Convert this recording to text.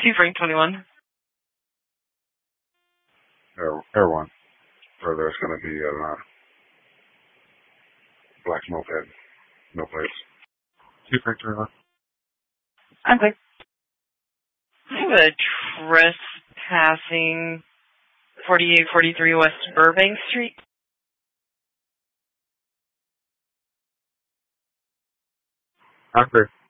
2 Frank 21. Air 1. Where there's going to be a black moped. No plates. 2 Frank 21. I'm clear. I have a trespassing 4843 West Burbank Street. I'm clear.